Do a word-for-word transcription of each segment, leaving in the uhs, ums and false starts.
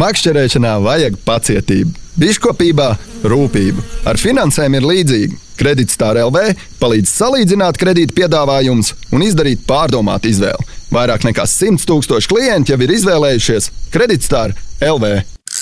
Makšķerēšanā vajag pacietību, biškopībā rūpību. Ar finansēm ir līdzīgi. Kreditstar L V palīdz salīdzināt kredīta piedāvājumus un izdarīt pārdomātu izvēli. Vairāk nekā simts tūkstoši klienti jau ir izvēlējušies Kreditstar L V.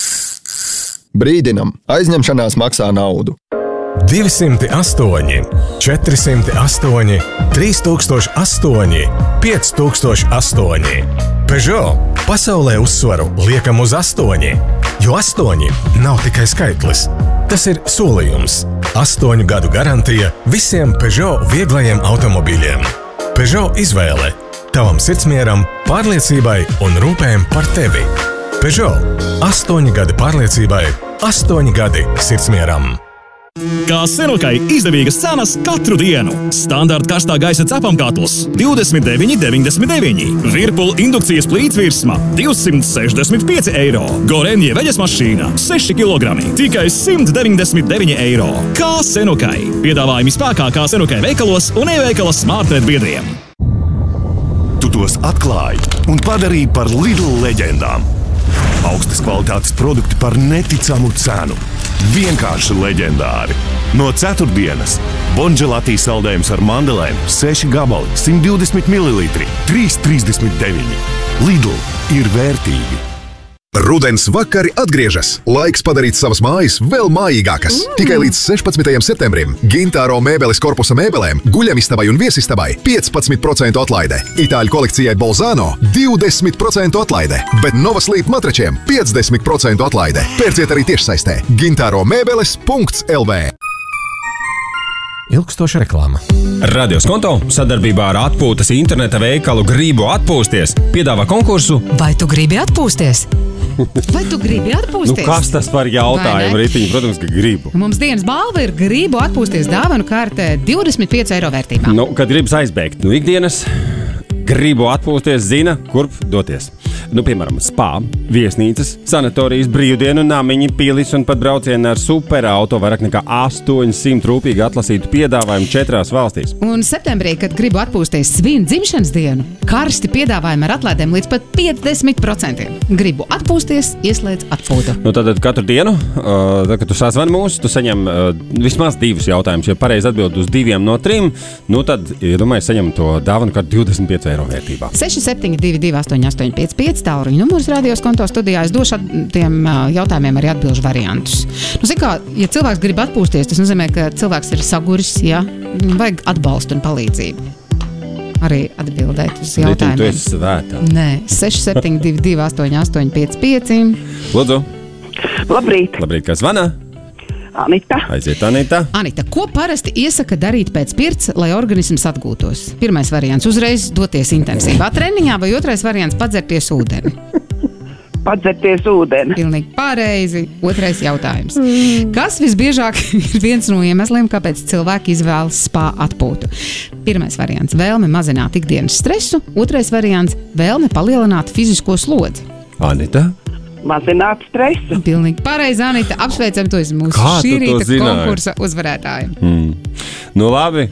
Brīdinam, aizņemšanās maksā naudu. divsimt astoņi, četrsimt astoņi, trīs tūkstoši astoņi, pieci tūkstoši astoņi. Peugeot pasaulē uzsvaru liekam uz astoņi, jo astoņi nav tikai skaitlis. Tas ir solījums. Astoņu gadu garantija visiem Peugeot vieglajiem automobīļiem. Peugeot izvēle tavam sirdsmieram, pārliecībai un rūpēm par tevi. Peugeot. Astoņi gadi pārliecībai, astoņi gadi sirdsmieram. Kā Senukai izdevīgas cenas katru dienu. Standarta karstā gaisa cepamkatls divdesmit deviņi deviņdesmit deviņi. Virpul indukcijas plītsvirsma divsimt sešdesmit pieci eiro. Gorenje veļas mašīna seši kilogrami tikai simt deviņdesmit deviņi eiro. Kā Senukai. Piedāvājumi spēkā kā Senukai veikalos un e-veikala Smartnet biedriem. Tu tos atklāji un padarīji par Lidl leģendām. Augstas kvalitātes produkti par neticamu cenu. Vienkārši leģendāri. No ceturtdienas Bonželati saldējums ar mandelēm seši gabali, simt divdesmit mililitri, trīs trīsdesmit deviņi. Lidl ir vērtīgi. Rudens vakari atgriežas. Laiks padarīt savas mājas vēl mājīgākas. Mm. Tikai līdz sešpadsmitajam septembrim Gintāro mēbeles korpusa mēbelēm, guļamistabai un viesistabai piecpadsmit procentu atlaide. Itāļu kolekcijai Bolzano divdesmit procentu atlaide, bet Nova Sleep matračiem piecdesmit procentu atlaide. Pērciet arī tiešsaistē gintāro mēbeles punkts L V. Ilgstoša reklāma. Radios Konto sadarbībā ar atpūtas interneta veikalu Gribu atpūsties piedāvā konkursu Vai tu gribi atpūsties? Vai tu gribi atpūsties? Nu, kas tas par jautājumu, Ritiņ? Protams, ka gribu. Mums dienas balva ir Gribu atpūsties dāvanu kārtē divdesmit pieci eiro vērtībā. Nu, kad gribas aizbēgt no ikdienas, gribu atpūsties, zina, kurp doties. Nu, piemēram, spā, viesnīcas, sanatorijas, brīvdienu, namiņi, pilis un pat braucieni ar superauto vairāk nekā astoņsimt rūpīgi atlasītu piedāvājumu četrās valstīs. Un septembrī, kad gribu atpūsties svin dzimšanas dienu, karsti piedāvājumi ar atlaidēm līdz pat piecdesmit procentiem. Gribu atpūsties, ieslēdz atpūtu. Nu, tad katru dienu, uh, tad, kad tu sazvani mūs, tu saņem uh, vismaz divus jautājumus. Ja pareizi atbild uz diviem no trim, nu tad, ja domāju, saņem to dāvanu kā divdesmit pieci eiro vērtībā. seši septiņi divi divi astoņi astoņi pieci pieci tālruņa numurs Radios Konto studijā. Es došu tiem jautājumiem arī atbilžu variantus. Nu, zin kā, ja cilvēks grib atpūsties, tas nozīmē, ka cilvēks ir saguris, ja vajag atbalstu un palīdzību. Arī atbildēt uz jautājumiem. Tu esi svētā. Nē, seši septiņi divi divi astoņi astoņi pieci pieci. Lūdzu. Labrīt. Labrīt, kas zvana? Anita. Aiziet, Anita. Anita, ko parasti iesaka darīt pēc pirts, lai organisms atgūtos? Pirmais variants - uzreiz doties intensīvā treniņā, vai otrais variants - padzerties ūdeni? Padzerties ūdeni. Pilnīgi pareizi. Otrais jautājums. Mm. Kas visbiežāk ir viens no iemesliem, kāpēc cilvēki izvēlas spā atpūtu? Pirmais variants - vēlme mazināt ikdienas stresu. Otrais variants - vēlme palielināt fizisko slodzi. Anita. Mazināt stresu. Pilnīgi pareizi, Anita. Apsveicam, tu esi mūsu Kā šī tu to rīta zināji? konkursa uzvarētāja. Mm. Nu labi,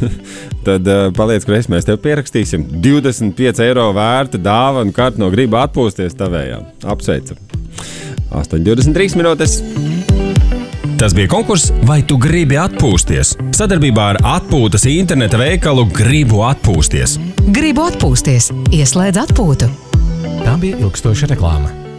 tad uh, paliec, Kres, mēs tev pierakstīsim divdesmit pieci eiro vērta dāvanu kārtu no Gribu atpūsties tavējā. Apsveicam. astoņi divdesmit trīs minūtes. Tas bija konkurss Vai tu gribi atpūsties? Sadarbībā ar atpūtas interneta veikalu Gribu atpūsties. Gribu atpūsties, ieslēdz atpūtu. Tā bija ilgstoša reklāma.